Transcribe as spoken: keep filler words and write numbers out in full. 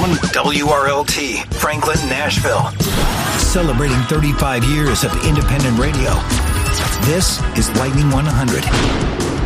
from W R L T, Franklin, Nashville. Celebrating thirty-five years of independent radio. This is Lightning one hundred.